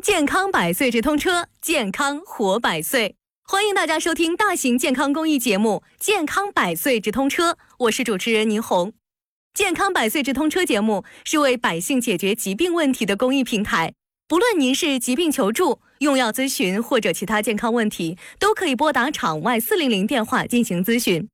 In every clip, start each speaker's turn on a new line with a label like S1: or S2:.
S1: 健康百岁直通车，健康活百岁。欢迎大家收听大型健康公益节目《健康百岁直通车》，我是主持人倪红。健康百岁直通车节目是为百姓解决疾病问题的公益平台，不论您是疾病求助、用药咨询或者其他健康问题，都可以拨打场外400电话进行咨询。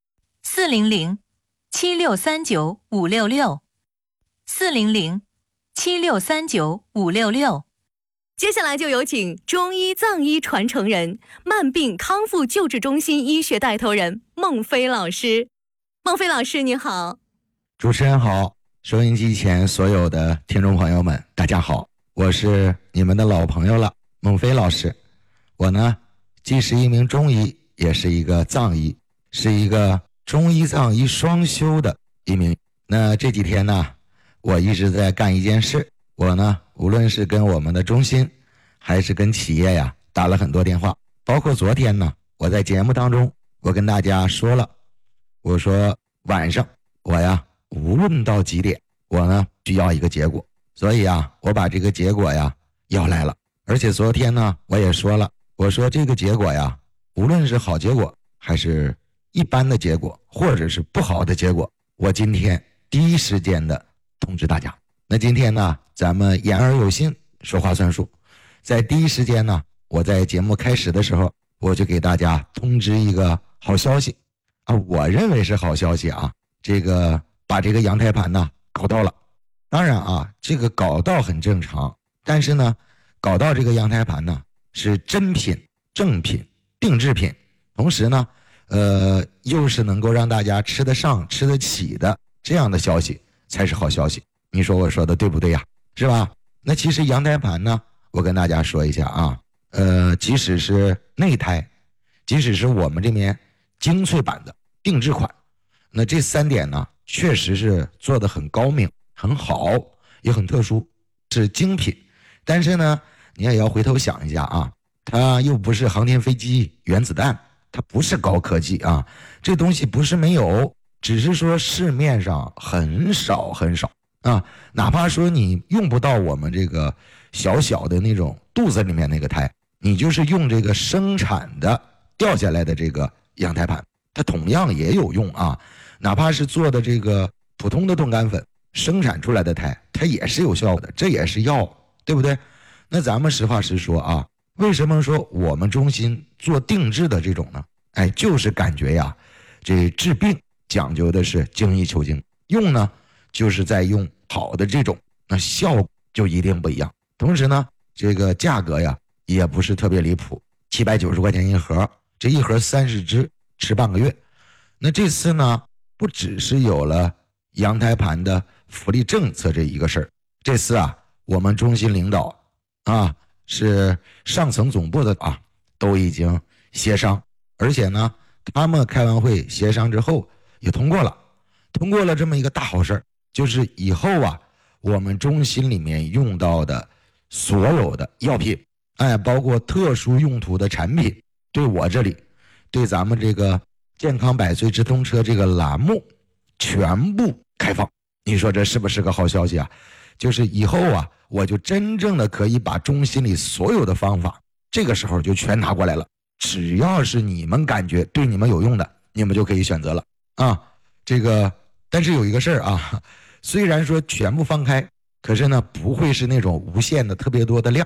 S2: 400-7639-566，400-7639-566。
S1: 接下来就有请中医藏医传承人、慢病康复救治中心医学带头人孟飞老师。孟飞老师你好。
S3: 主持人好，收音机前所有的听众朋友们大家好，我是你们的老朋友了，孟飞老师。我呢既是一名中医，也是一个藏医，是一个中医藏医双修的一名。那这几天呢，我一直在干一件事，我呢无论是跟我们的中心还是跟企业呀打了很多电话，包括昨天呢，我在节目当中我跟大家说了，我说晚上我呀无论到几点，我呢需要一个结果，所以啊我把这个结果呀要来了。而且昨天呢我也说了，我说这个结果呀，无论是好结果还是一般的结果，或者是不好的结果，我今天第一时间的通知大家。那今天呢咱们言而有信，说话算数，在第一时间呢，我在节目开始的时候我就给大家通知一个好消息啊，我认为是好消息啊，这个把这个阳台盘呢搞到了。当然啊，这个搞到很正常，但是呢搞到这个阳台盘呢是真品、正品、定制品，同时呢又是能够让大家吃得上、吃得起的这样的消息才是好消息。你说我说的对不对呀？是吧？那其实阳台盘呢，我跟大家说一下啊，即使是内胎，即使是我们这边精粹版的定制款，那这3点呢确实是做得很高明、很好，也很特殊，是精品。但是呢你也要回头想一下啊，它又不是航天飞机、原子弹，它不是高科技啊，这东西不是没有，只是说市面上很少很少啊，哪怕说你用不到我们这个小小的那种肚子里面那个胎，你就是用这个生产的掉下来的这个阳台盘，它同样也有用啊。哪怕是做的这个普通的冻干粉生产出来的胎，它也是有效的，这也是药，对不对？那咱们实话实说啊，为什么说我们中心做定制的这种呢？就是感觉呀，这治病讲究的是精益求精，用呢就是在用好的这种，那效果就一定不一样。同时呢这个价格呀也不是特别离谱，790块钱一盒，这一盒30支，吃半个月。那这次呢不只是有了阳台盘的福利政策这一个事儿，这次啊我们中心领导啊是上层总部的啊都已经协商，而且呢他们开完会协商之后也通过了这么一个大好事儿，就是以后啊我们中心里面用到的所有的药品，包括特殊用途的产品，对我这里，对咱们这个健康百岁直通车这个栏目全部开放。你说这是不是个好消息啊？就是以后啊我就真正的可以把中心里所有的方法这个时候就全拿过来了，只要是你们感觉对你们有用的，你们就可以选择了啊。这个但是有一个事儿啊，虽然说全部放开，可是呢不会是那种无限的特别多的量